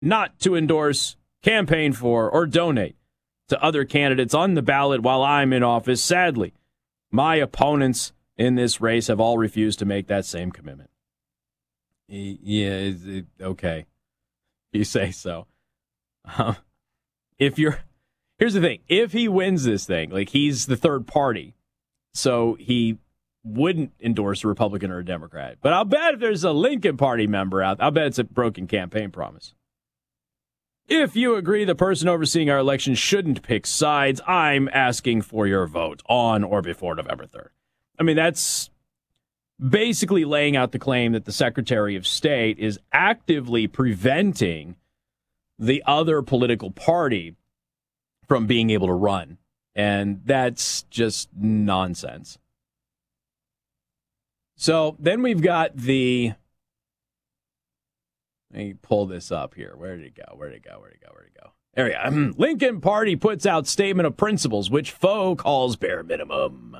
not to endorse, campaign for, or donate to other candidates on the ballot while I'm in office. Sadly, my opponents in this race have all refused to make that same commitment. Yeah, okay. You say so. Here's the thing. If he wins this thing, like he's the third party, so he wouldn't endorse a Republican or a Democrat. But I'll bet if there's a Lincoln Party member out, I'll bet it's a broken campaign promise. If you agree the person overseeing our election shouldn't pick sides, I'm asking for your vote on or before November 3rd. I mean, that's basically laying out the claim that the Secretary of State is actively preventing the other political party from being able to run. And that's just nonsense. So then we've got let me pull this up here. Where did it go? There we go. Lincoln Party puts out statement of principles, which Foe calls bare minimum.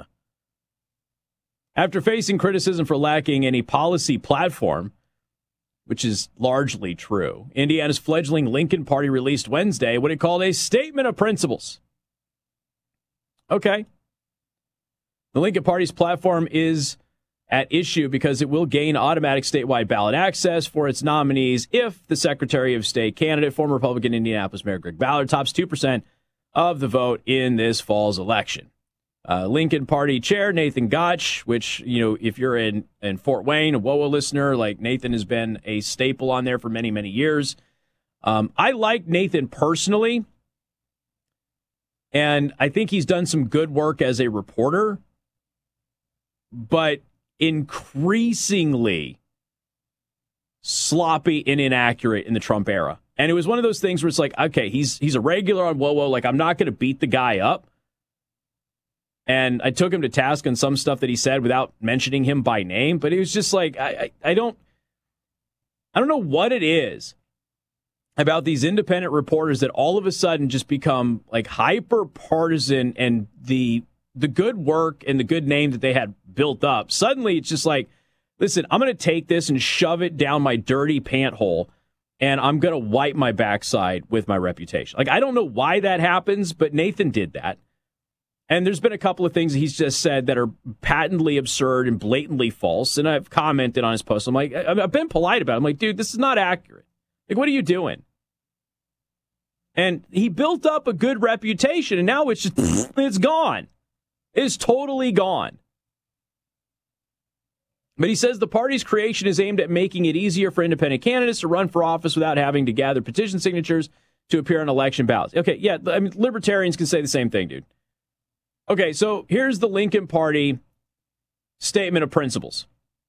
After facing criticism for lacking any policy platform, which is largely true, Indiana's fledgling Lincoln Party released Wednesday what it called a statement of principles. Okay. The Lincoln Party's platform is at issue because it will gain automatic statewide ballot access for its nominees if the Secretary of State candidate, former Republican Indianapolis Mayor Greg Ballard, tops 2% of the vote in this fall's election. Lincoln Party Chair Nathan Gotch, which, if you're in Fort Wayne, a WOA listener, like Nathan has been a staple on there for many, many years. I like Nathan personally, and I think he's done some good work as a reporter, but increasingly sloppy and inaccurate in the Trump era. And it was one of those things where it's like, okay, he's a regular on WOWO, like I'm not going to beat the guy up. And I took him to task on some stuff that he said without mentioning him by name, but it was just like, I don't know what it is about these independent reporters that all of a sudden just become like hyper partisan, and the good work and the good name that they had built up, suddenly it's just like, listen, I'm going to take this and shove it down my dirty pant hole, and I'm going to wipe my backside with my reputation. Like, I don't know why that happens, but Nathan did that. And there's been a couple of things he's just said that are patently absurd and blatantly false, and I've commented on his post. I'm like, I've been polite about it. I'm like, dude, this is not accurate. Like, what are you doing? And he built up a good reputation, and now it's just, it's gone. It's totally gone. But he says the party's creation is aimed at making it easier for independent candidates to run for office without having to gather petition signatures to appear on election ballots. Okay, yeah, I mean, libertarians can say the same thing, dude. Okay, so here's the Lincoln Party statement of principles.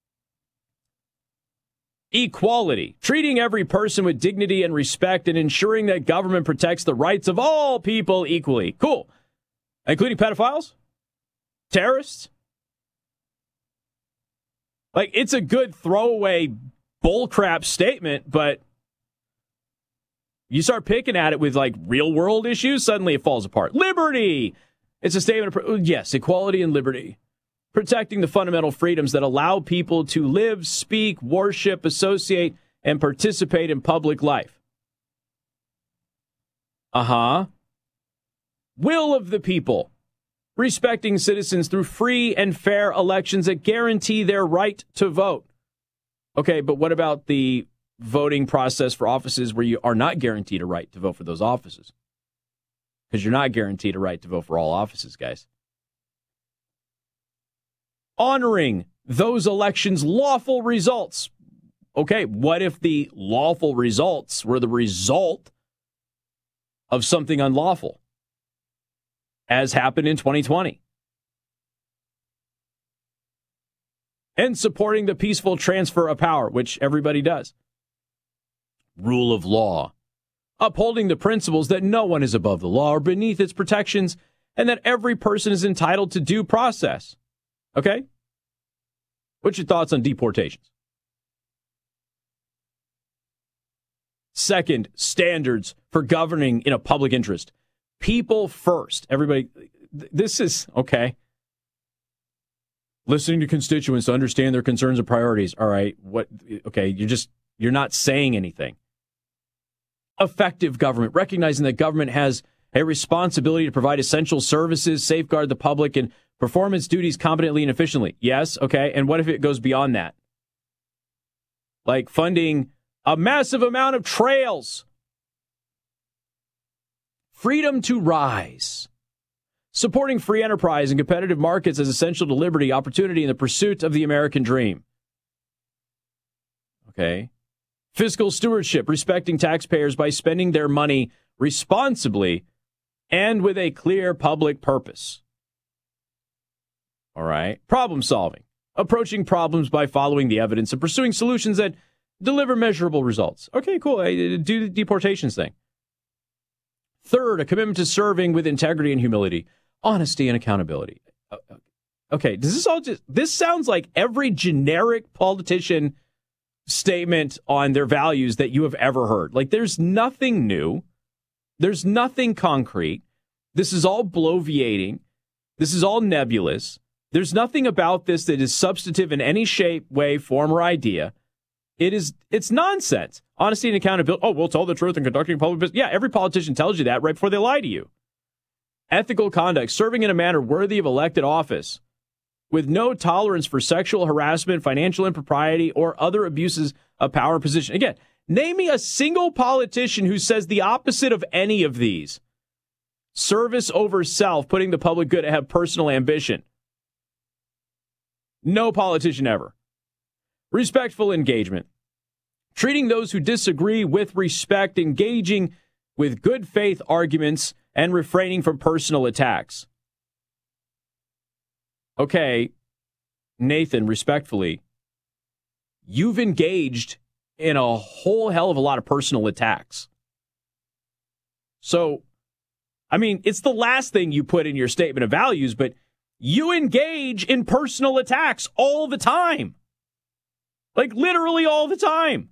Equality, treating every person with dignity and respect and ensuring that government protects the rights of all people equally. Cool. Including pedophiles? Terrorists? Like, it's a good throwaway bullcrap statement, but you start picking at it with, like, real-world issues, suddenly it falls apart. Liberty! It's a statement of, yes, equality and liberty. Protecting the fundamental freedoms that allow people to live, speak, worship, associate, and participate in public life. Will of the people. Respecting citizens through free and fair elections that guarantee their right to vote. Okay, but what about the voting process for offices where you are not guaranteed a right to vote for those offices? Because you're not guaranteed a right to vote for all offices, guys. Honoring those elections' lawful results. Okay, what if the lawful results were the result of something unlawful, as happened in 2020? And supporting the peaceful transfer of power, which everybody does. Rule of law. Upholding the principles that no one is above the law or beneath its protections, and that every person is entitled to due process. Okay? What's your thoughts on deportations? Second, standards for governing in a public interest. People first. Everybody, this is, okay. Listening to constituents to understand their concerns and priorities. All right, what, okay, you're not saying anything. effective government, recognizing that government has a responsibility to provide essential services, safeguard the public, and perform its duties competently and efficiently. Yes, okay. And what if it goes beyond that? Like funding a massive amount of trails. Freedom to rise. Supporting free enterprise and competitive markets is essential to liberty, opportunity, and the pursuit of the American dream. Okay. Fiscal stewardship, respecting taxpayers by spending their money responsibly and with a clear public purpose. All right. Problem solving, approaching problems by following the evidence and pursuing solutions that deliver measurable results. Okay, cool. Do the deportations thing. Third, a commitment to serving with integrity and humility, honesty and accountability. Okay, does this all this sounds like every generic politician statement on their values that you have ever heard. Like, there's nothing new. There's nothing concrete. This is all bloviating. This is all nebulous. There's nothing about this that is substantive in any shape, way, form, or idea. It's nonsense. Honesty and accountability. Oh, we'll tell the truth in conducting public business. Yeah, every politician tells you that right before they lie to you. Ethical conduct, serving in a manner worthy of elected office, with no tolerance for sexual harassment, financial impropriety, or other abuses of power and position. Again, name me a single politician who says the opposite of any of these. Service over self, putting the public good ahead of personal ambition. No politician ever. Respectful engagement. Treating those who disagree with respect, engaging with good faith arguments, and refraining from personal attacks. Okay, Nathan, respectfully, you've engaged in a whole hell of a lot of personal attacks. So, I mean, it's the last thing you put in your statement of values, but you engage in personal attacks all the time. Like, literally all the time.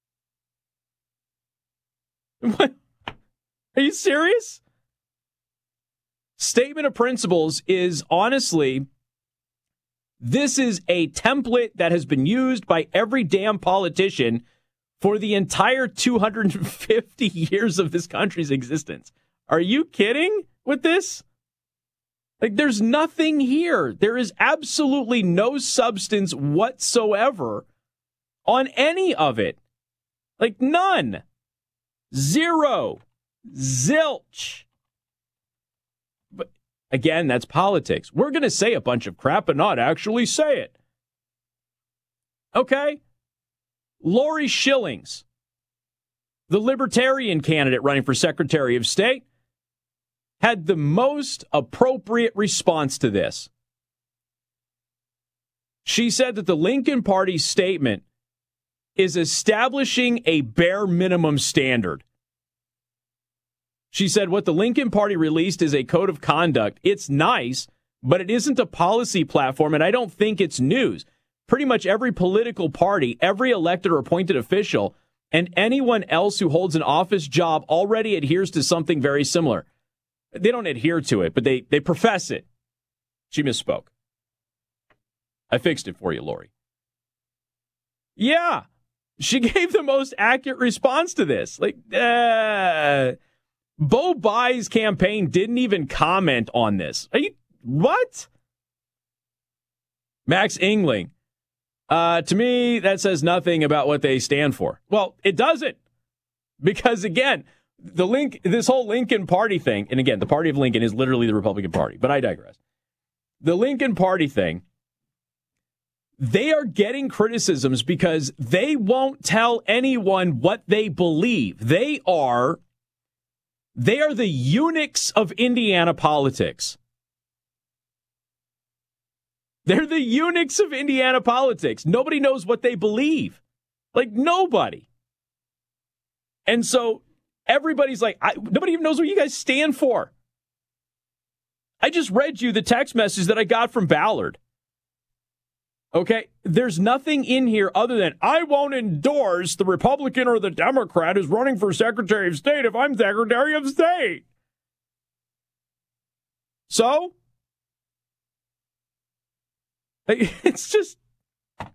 What? Are you serious? Statement of principles is honestly, this is a template that has been used by every damn politician for the entire 250 years of this country's existence. Are you kidding with this? Like, there's nothing here. There is absolutely no substance whatsoever on any of it. Like, none. Zero. Zilch. But again, that's politics. We're going to say a bunch of crap and not actually say it. Okay? Lori Schillings, the Libertarian candidate running for Secretary of State, had the most appropriate response to this. She said that the Lincoln Party statement is establishing a bare minimum standard. She said what the Lincoln Party released is a code of conduct. It's nice, but it isn't a policy platform, and I don't think it's news. Pretty much every political party, every elected or appointed official, and anyone else who holds an office job already adheres to something very similar. They don't adhere to it, but they profess it. She misspoke. I fixed it for you, Lori. Yeah, she gave the most accurate response to this. Like, Bo Bai's campaign didn't even comment on this. Are you, what? Max Engling. To me, that says nothing about what they stand for. Well, it doesn't. Because, again, this whole Lincoln Party thing, and again, the party of Lincoln is literally the Republican Party, but I digress. The Lincoln Party thing, they are getting criticisms because they won't tell anyone what they believe. They are the eunuchs of Indiana politics. They're the eunuchs of Indiana politics. Nobody knows what they believe. Like, nobody. And so everybody's like, nobody even knows what you guys stand for. I just read you the text message that I got from Ballard. Okay, there's nothing in here other than, I won't endorse the Republican or the Democrat who's running for Secretary of State if I'm Secretary of State. So,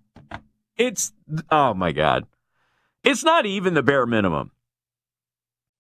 oh my God. It's not even the bare minimum.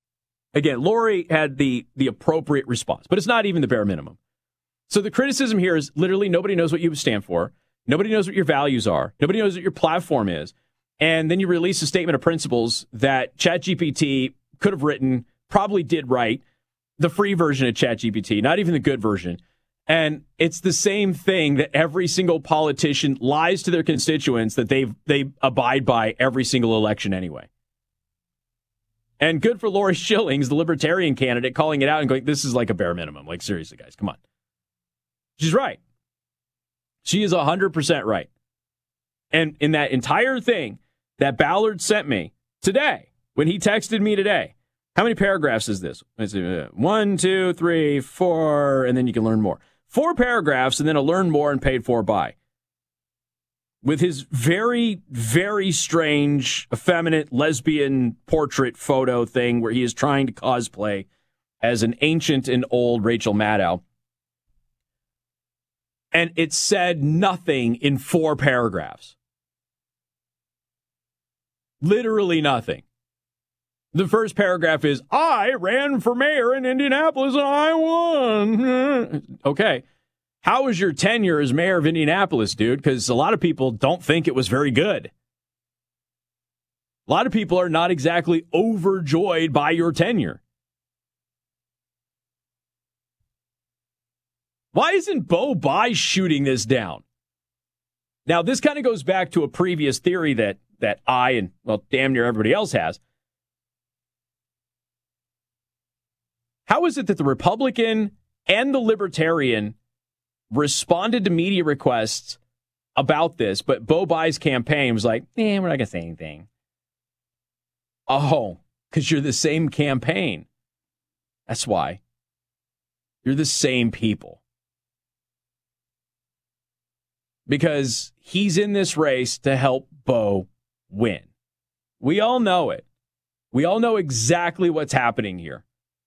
Again, Lori had the appropriate response, but it's not even the bare minimum. So the criticism here is literally nobody knows what you stand for. Nobody knows what your values are. Nobody knows what your platform is. And then you release a statement of principles that ChatGPT could have written, probably did write, the free version of ChatGPT, not even the good version. And it's the same thing that every single politician lies to their constituents that they abide by every single election anyway. And good for Lori Schillings, the Libertarian candidate, calling it out and going, this is like a bare minimum. Like, seriously, guys, come on. She's right. She is 100% right. And in that entire thing that Ballard sent me today, when he texted me today, how many paragraphs is this? Let's see, 1, 2, 3, 4, and then you can learn more. 4 paragraphs and then a learn more and paid for by. With his very, very strange, effeminate, lesbian portrait photo thing where he is trying to cosplay as an ancient and old Rachel Maddow. And it said nothing in 4 paragraphs. Literally nothing. The first paragraph is, I ran for mayor in Indianapolis and I won. Okay. How was your tenure as mayor of Indianapolis, dude? Because a lot of people don't think it was very good. A lot of people are not exactly overjoyed by your tenure. Why isn't Bo Bai shooting this down? Now, this kind of goes back to a previous theory that I and, well, damn near everybody else has. How is it that the Republican and the Libertarian responded to media requests about this, but Bo Bai's campaign was like, we're not going to say anything. Oh, because you're the same campaign. That's why. You're the same people. Because he's in this race to help Bo win. We all know it. We all know exactly what's happening here.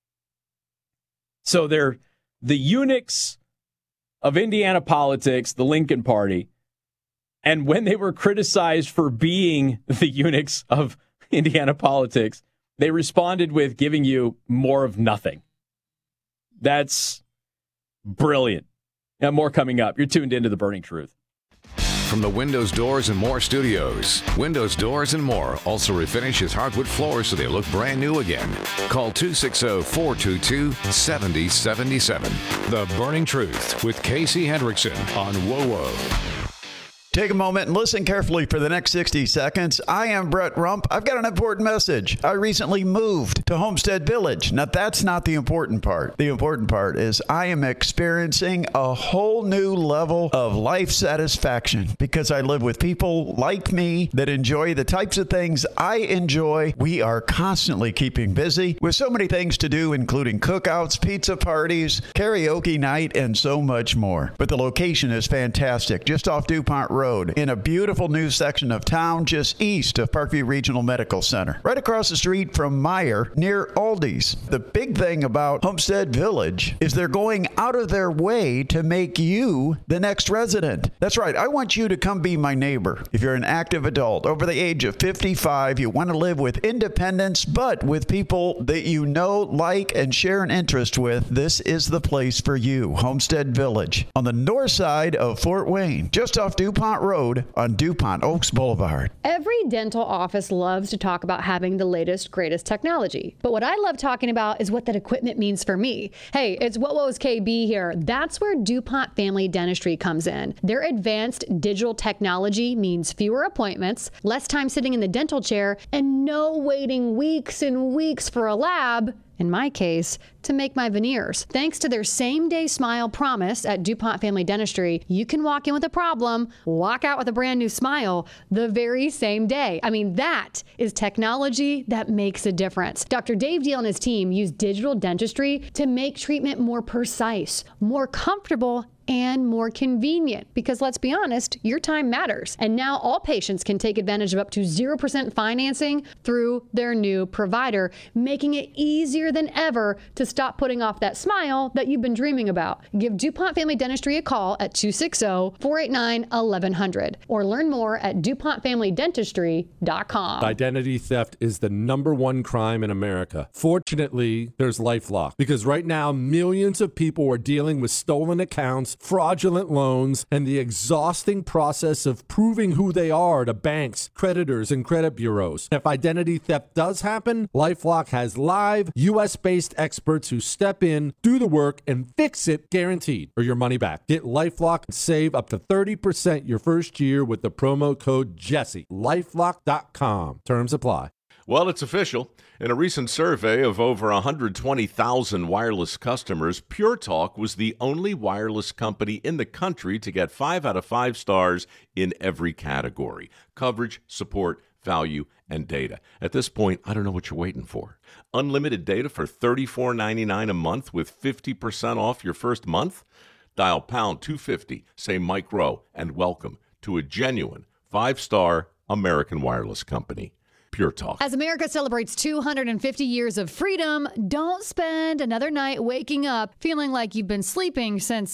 So they're the eunuchs of Indiana politics, the Lincoln Party. And when they were criticized for being the eunuchs of Indiana politics, they responded with giving you more of nothing. That's brilliant. Now, more coming up. You're tuned into The Burning Truth. From the Windows Doors and More Studios, Windows Doors and More also refinishes hardwood floors so they look brand new again. Call 260-422-7077. The Burning Truth with Casey Hendrickson on WOWO. Take a moment and listen carefully for the next 60 seconds. I am Brett Rump. I've got an important message. I recently moved to Homestead Village. Now, that's not the important part. The important part is I am experiencing a whole new level of life satisfaction because I live with people like me that enjoy the types of things I enjoy. We are constantly keeping busy with so many things to do, including cookouts, pizza parties, karaoke night, and so much more. But the location is fantastic, just off DuPont Road, in a beautiful new section of town just east of Parkview Regional Medical Center, right across the street from Meijer near Aldi's. The big thing about Homestead Village is they're going out of their way to make you the next resident. That's right. I want you to come be my neighbor. If you're an active adult over the age of 55, you want to live with independence, but with people that you know, like, and share an interest with, this is the place for you. Homestead Village on the north side of Fort Wayne, just off DuPont Road on DuPont Oaks Boulevard. Every dental office loves to talk about having the latest, greatest technology. But what I love talking about is what that equipment means for me. Hey, it's WOWO's KB here. That's where DuPont Family Dentistry comes in. Their advanced digital technology means fewer appointments, less time sitting in the dental chair, and no waiting weeks and weeks for a lab. In my case, to make my veneers. Thanks to their same-day smile promise at DuPont Family Dentistry, you can walk in with a problem, walk out with a brand new smile the very same day. I mean, that is technology that makes a difference. Dr. Dave Deal and his team use digital dentistry to make treatment more precise, more comfortable, and more convenient because let's be honest, your time matters. And now all patients can take advantage of up to 0% financing through their new provider, making it easier than ever to stop putting off that smile that you've been dreaming about. Give DuPont Family Dentistry a call at 260-489-1100 or learn more at DuPontFamilyDentistry.com. Identity theft is the #1 crime in America. Fortunately, there's LifeLock because right now millions of people are dealing with stolen accounts, fraudulent loans, and the exhausting process of proving who they are to banks, creditors, and credit bureaus. If identity theft does happen, LifeLock has live US-based experts who step in, do the work, and fix it guaranteed or your money back. Get LifeLock and save up to 30% your first year with the promo code Jesse. LifeLock.com. Terms apply. Well, it's official. In a recent survey of over 120,000 wireless customers, Pure Talk was the only wireless company in the country to get 5 out of 5 stars in every category: coverage, support, value, and data. At this point, I don't know what you're waiting for. Unlimited data for $34.99 a month with 50% off your first month? Dial pound 250, say Mike Rowe, and welcome to a genuine 5-star American wireless company. Pure Talk. As America celebrates 250 years of freedom, don't spend another night waking up feeling like you've been sleeping since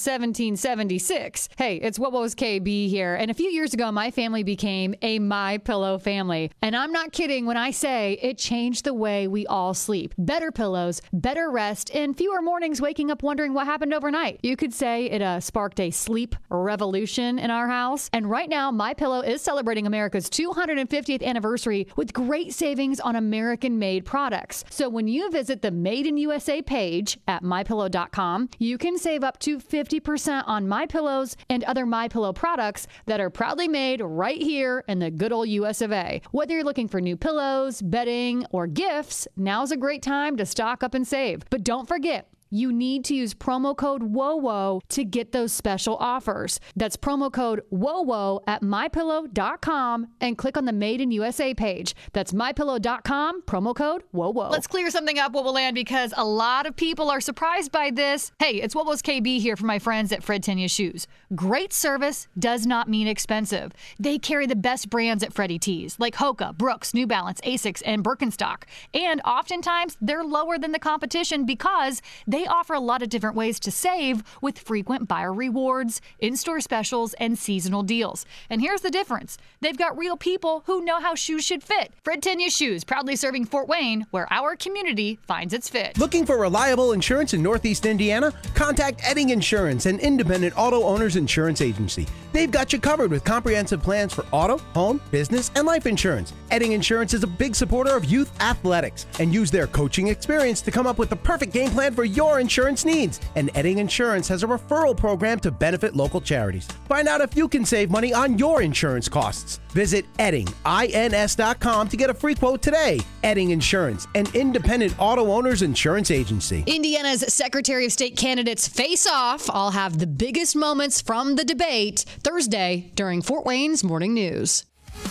1776. Hey, it's What Was KB here. And a few years ago, my family became a MyPillow family. And I'm not kidding when I say it changed the way we all sleep. Better pillows, better rest, and fewer mornings waking up wondering what happened overnight. You could say it sparked a sleep revolution in our house. And right now, MyPillow is celebrating America's 250th anniversary with great savings on American-made products. So when you visit the Made in USA page at MyPillow.com, you can save up to 50% on MyPillows and other MyPillow products that are proudly made right here in the good old US of A. Whether you're looking for new pillows, bedding, or gifts, now's a great time to stock up and save. But don't forget, you need to use promo code WOWO to get those special offers. That's promo code WOWO at MyPillow.com and click on the Made in USA page. That's MyPillow.com, promo code WOWO. Let's clear something up, WOWOland, because a lot of people are surprised by this. Hey, it's What Was KB here for my friends at Fred Tenya Shoes. Great service does not mean expensive. They carry the best brands at Freddie T's, like Hoka, Brooks, New Balance, Asics, and Birkenstock. And oftentimes, they're lower than the competition because they offer a lot of different ways to save with frequent buyer rewards, in-store specials, and seasonal deals. And here's the difference. They've got real people who know how shoes should fit. Fred Tenya Shoes, proudly serving Fort Wayne, where our community finds its fit. Looking for reliable insurance in Northeast Indiana? Contact Edding Insurance, an independent auto owner's insurance agency. They've got you covered with comprehensive plans for auto, home, business, and life insurance. Edding Insurance is a big supporter of youth athletics and use their coaching experience to come up with the perfect game plan for your insurance needs. And Edding Insurance has a referral program to benefit local charities. Find out if you can save money on your insurance costs. Visit EddingINS.com to get a free quote today. Edding Insurance, an independent auto owner's insurance agency. Indiana's Secretary of State candidates face off. I'll have the biggest moments from the debate Thursday during Fort Wayne's Morning News.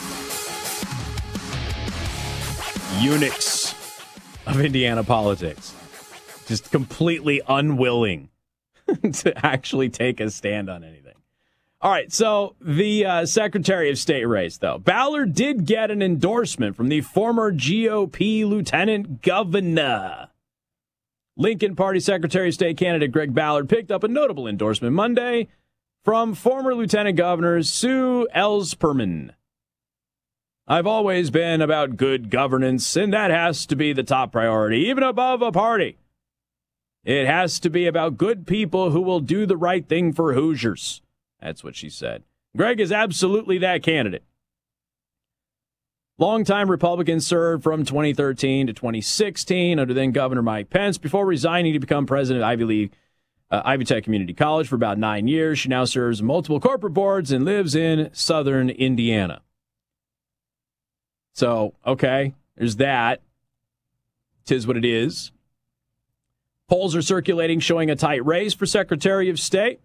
Eunuchs of Indiana politics. Just completely unwilling to actually take a stand on anything. All right, so the Secretary of State race, though. Ballard did get an endorsement from the former GOP lieutenant governor. Lincoln Party Secretary of State candidate Greg Ballard picked up a notable endorsement Monday from former Lieutenant Governor Sue Ellspermann. I've always been about good governance, and that has to be the top priority, even above a party. It has to be about good people who will do the right thing for Hoosiers. That's what she said. Greg is absolutely that candidate. Longtime Republican, served from 2013 to 2016 under then Governor Mike Pence before resigning to become president of Ivy Tech Community College for about 9 years. She now serves multiple corporate boards and lives in southern Indiana. So, okay, there's that. 'Tis what it is. Polls are circulating showing a tight race for Secretary of State.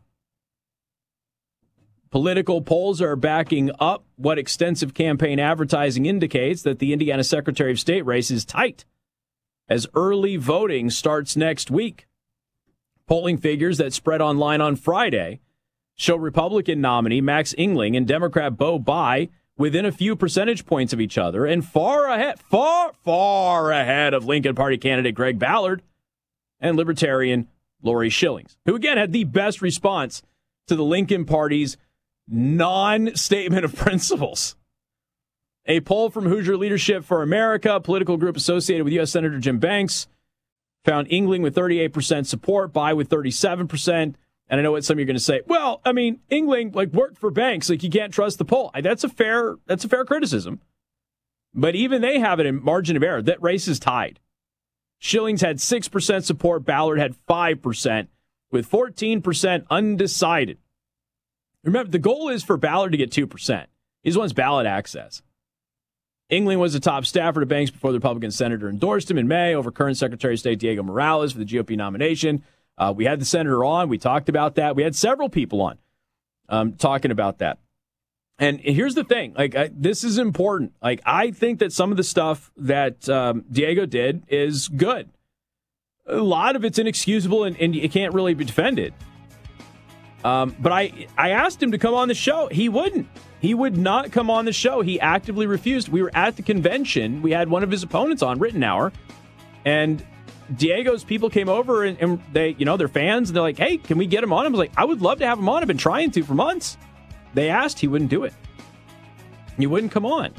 Political polls are backing up what extensive campaign advertising indicates that the Indiana Secretary of State race is tight as early voting starts next week. Polling figures that spread online on Friday show Republican nominee Max Engling and Democrat Bo Bai within a few percentage points of each other and far ahead of Lincoln Party candidate Greg Ballard and Libertarian Lori Schillings, who again had the best response to the Lincoln Party's non-statement of principles. A poll from Hoosier Leadership for America, a political group associated with U.S. Senator Jim Banks, found Engling with 38% support, Bai with 37%. And I know what some of you are going to say. Well, I mean, Engling worked for Banks. You can't trust the poll. That's a fair criticism. But even they have it in margin of error. That race is tied. Schillings had 6% support. Ballard had 5%, with 14% undecided. Remember, the goal is for Ballard to get 2%. He just wants ballot access. Engling was the top staffer to Banks before the Republican senator endorsed him in May over current Secretary of State Diego Morales for the GOP nomination. We had the senator on. We talked about that. We had several people on talking about that. And here's the thing. This is important. I think that some of the stuff that Diego did is good. A lot of it's inexcusable, and it can't really be defended. But I asked him to come on the show. He wouldn't. He would not come on the show. He actively refused. We were at the convention. We had one of his opponents on, Rittenauer, and Diego's people came over and they, they're fans, and they're like, hey, can we get him on? I was like, I would love to have him on. I've been trying to for months. They asked, he wouldn't do it. He wouldn't come on.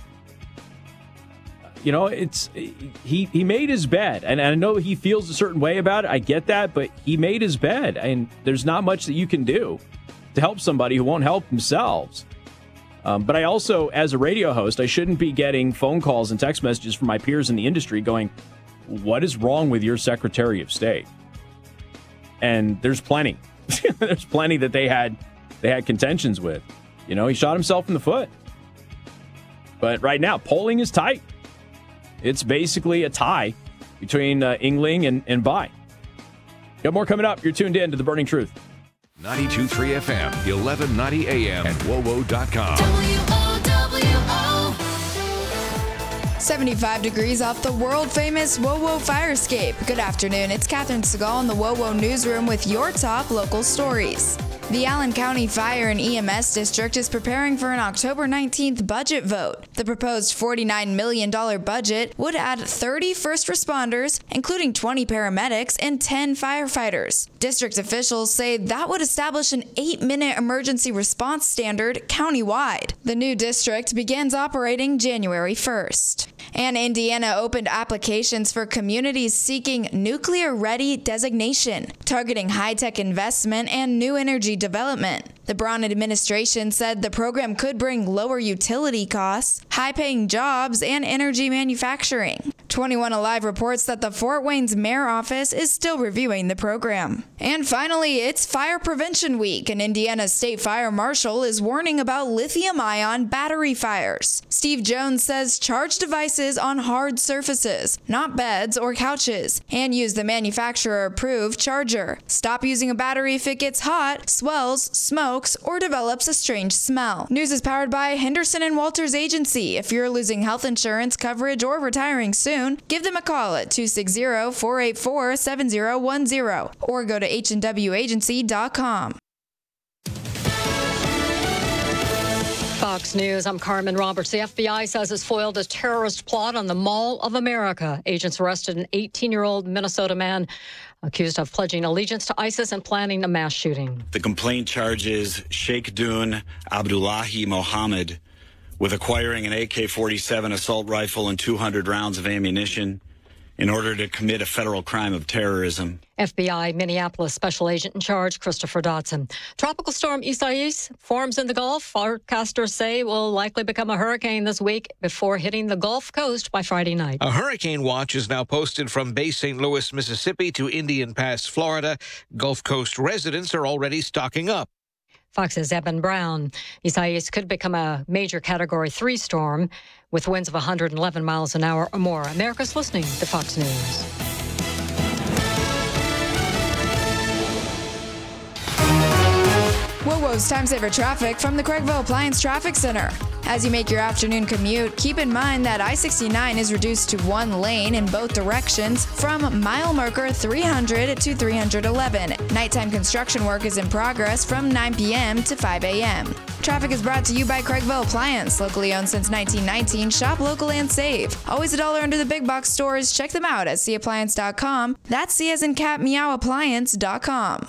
He made his bed, and I know he feels a certain way about it. I get that, but he made his bed, and there's not much that you can do to help somebody who won't help themselves. But I also, as a radio host, I shouldn't be getting phone calls and text messages from my peers in the industry going, what is wrong with your Secretary of State? And there's plenty. There's plenty that they had contentions with. He shot himself in the foot. But right now, polling is tight. It's basically a tie between Engling and Bai. Got more coming up. You're tuned in to The Burning Truth. 92.3 FM, 1190 AM, and WOWO.com. WOWO. 75 degrees off the world-famous WOWO fire escape. Good afternoon. It's Catherine Segal in the WOWO newsroom with your top local stories. The Allen County Fire and EMS District is preparing for an October 19th budget vote. The proposed $49 million budget would add 30 first responders, including 20 paramedics and 10 firefighters. District officials say that would establish an 8-minute emergency response standard countywide. The new district begins operating January 1st. And Indiana opened applications for communities seeking nuclear-ready designation, targeting high-tech investment and new energy development. The Brown administration said the program could bring lower utility costs, high-paying jobs, and energy manufacturing. 21 Alive reports that the Fort Wayne's mayor office is still reviewing the program. And finally, it's Fire Prevention Week, and Indiana's state fire marshal is warning about lithium-ion battery fires. Steve Jones says charge devices on hard surfaces, not beds or couches, and use the manufacturer-approved charger. Stop using a battery if it gets hot, swells, smokes, or develops a strange smell. News is powered by Henderson & Walters Agency. If you're losing health insurance coverage or retiring soon, give them a call at 260-484-7010 or go to hnwagency.com. Fox News, I'm Carmen Roberts. The FBI says it's foiled a terrorist plot on the Mall of America. Agents arrested an 18-year-old Minnesota man accused of pledging allegiance to ISIS and planning a mass shooting. The complaint charges Sheikh Dun Abdullahi Mohammed with acquiring an AK-47 assault rifle and 200 rounds of ammunition in order to commit a federal crime of terrorism. FBI Minneapolis Special Agent in Charge, Christopher Dodson. Tropical storm Isaias forms in the Gulf. Forecasters say will likely become a hurricane this week before hitting the Gulf Coast by Friday night. A hurricane watch is now posted from Bay St. Louis, Mississippi to Indian Pass, Florida. Gulf Coast residents are already stocking up. Fox's Eben Brown. Isaias could become a major Category 3 storm with winds of 111 miles an hour or more. America's listening to Fox News. WOWO WOWO's Time Saver Traffic from the Craigville Appliance Traffic Center. As you make your afternoon commute, keep in mind that I-69 is reduced to one lane in both directions from mile marker 300 to 311. Nighttime construction work is in progress from 9 p.m. to 5 a.m. Traffic is brought to you by Craigville Appliance, locally owned since 1919. Shop local and save. Always $1 under the big box stores. Check them out at cappliance.com. That's C as in cat, meow, appliance.com.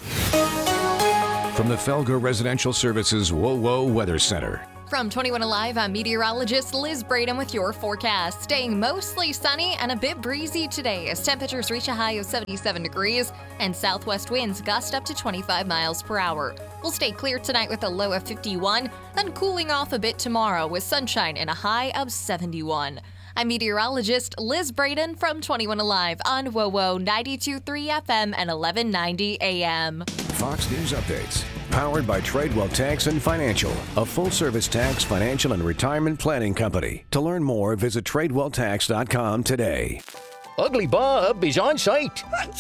From the Felger Residential Services WOWO Weather Center. From 21 Alive, I'm meteorologist Liz Braden with your forecast. Staying mostly sunny and a bit breezy today as temperatures reach a high of 77 degrees and southwest winds gust up to 25 miles per hour. We'll stay clear tonight with a low of 51, then cooling off a bit tomorrow with sunshine and a high of 71. I'm meteorologist Liz Braden from 21 Alive on WOWO 92.3 FM and 1190 AM. Fox News Updates. Powered by Tradewell Tax and Financial, a full-service tax, financial, and retirement planning company. To learn more, visit TradewellTax.com today. Ugly Bob is on site.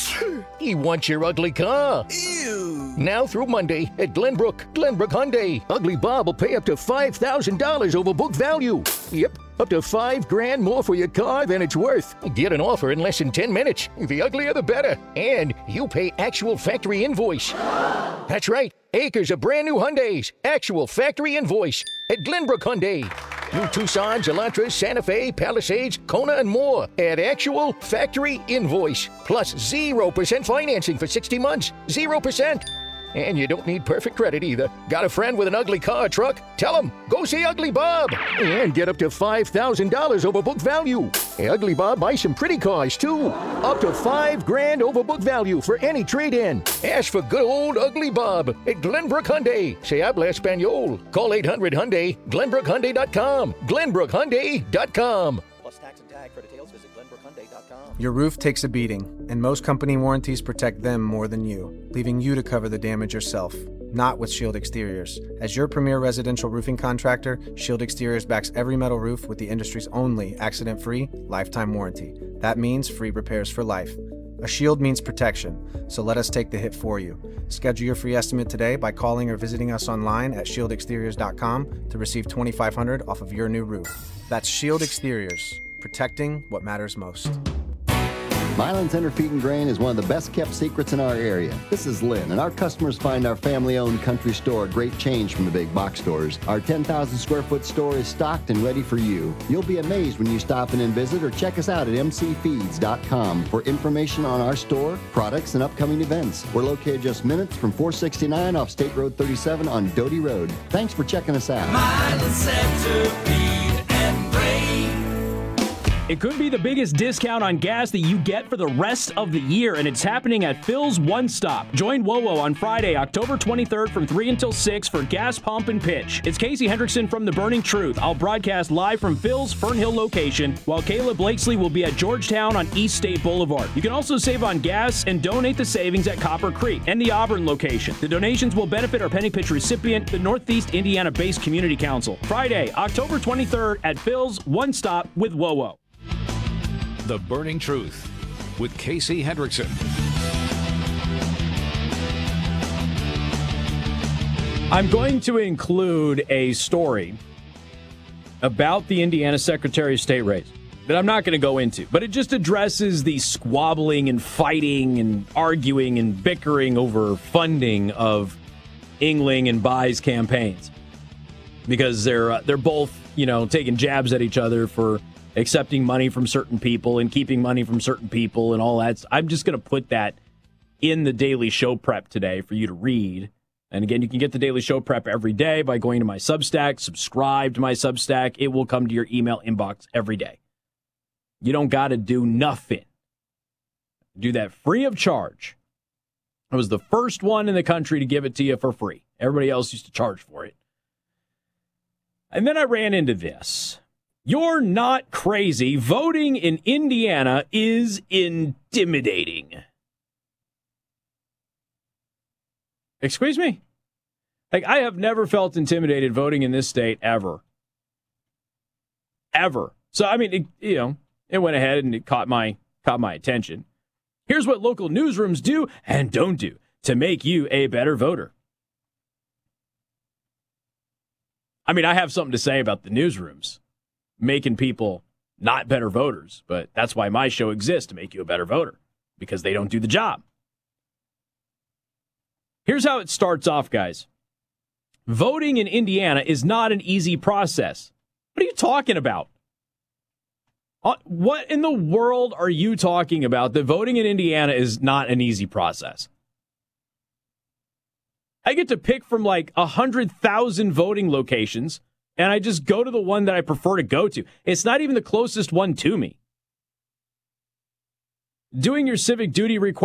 He wants your ugly car. Ew. Now through Monday at Glenbrook Hyundai. Ugly Bob will pay up to $5,000 over book value. Yep, up to $5,000 more for your car than it's worth. Get an offer in less than 10 minutes. The uglier the better. And you pay actual factory invoice. That's right. Acres of brand new Hyundais. Actual factory invoice at Glenbrook Hyundai. New Tucsons, Elantras, Santa Fe, Palisades, Kona, and more at actual factory invoice. Plus 0% financing for 60 months. 0%. And you don't need perfect credit either. Got a friend with an ugly car or truck? Tell him, go see Ugly Bob. And get up to $5,000 over book value. Hey, Ugly Bob buys some pretty cars, too. Up to $5,000 over book value for any trade-in. Ask for good old Ugly Bob at Glenbrook Hyundai. Se habla español. Call 800-HYUNDAI, GlenbrookHyundai.com. GlenbrookHyundai.com. Plus tax and tag. For details, visit GlenbrookHyundai.com. Your roof takes a beating, and most company warranties protect them more than you, leaving you to cover the damage yourself. Not with Shield Exteriors. As your premier residential roofing contractor, Shield Exteriors backs every metal roof with the industry's only accident-free, lifetime warranty. That means free repairs for life. A shield means protection, so let us take the hit for you. Schedule your free estimate today by calling or visiting us online at shieldexteriors.com to receive $2,500 off of your new roof. That's Shield Exteriors, protecting what matters most. Milan Center Feed and Grain is one of the best kept secrets in our area. This is Lynn, and our customers find our family-owned country store a great change from the big box stores. Our 10,000 square foot store is stocked and ready for you. You'll be amazed when you stop in and visit or check us out at mcfeeds.com for information on our store, products, and upcoming events. We're located just minutes from 469 off State Road 37 on Doty Road. Thanks for checking us out. Milan Center Feed and Grain. It could be the biggest discount on gas that you get for the rest of the year, and it's happening at Phil's One Stop. Join WOWO on Friday, October 23rd from 3 until 6 for Gas Pump and Pitch. It's Casey Hendrickson from The Burning Truth. I'll broadcast live from Phil's Fernhill location, while Kayla Blakesley will be at Georgetown on East State Boulevard. You can also save on gas and donate the savings at Copper Creek and the Auburn location. The donations will benefit our Penny Pitch recipient, the Northeast Indiana-based Community Council. Friday, October 23rd at Phil's One Stop with WOWO. The Burning Truth with Casey Hendrickson. I'm going to include a story about the Indiana Secretary of State race that I'm not going to go into, but it just addresses the squabbling and fighting and arguing and bickering over funding of Yingling and Bai's campaigns, because they're both, taking jabs at each other for accepting money from certain people and keeping money from certain people and all that. I'm just going to put that in the Daily Show Prep today for you to read. And again, you can get the Daily Show Prep every day by going to my Substack, subscribe to my Substack. It will come to your email inbox every day. You don't got to do nothing. Do that free of charge. I was the first one in the country to give it to you for free. Everybody else used to charge for it. And then I ran into this. You're not crazy. Voting in Indiana is intimidating. Excuse me? I have never felt intimidated voting in this state ever. Ever. So, it went ahead and it caught my attention. Here's what local newsrooms do and don't do to make you a better voter. I mean, I have something to say about the newsrooms making people not better voters, but that's why my show exists, to make you a better voter, because they don't do the job. Here's how it starts off, guys. Voting in Indiana is not an easy process. What are you talking about? What in the world are you talking about that voting in Indiana is not an easy process? I get to pick from like 100,000 voting locations, and I just go to the one that I prefer to go to. It's not even the closest one to me. Doing your civic duty requires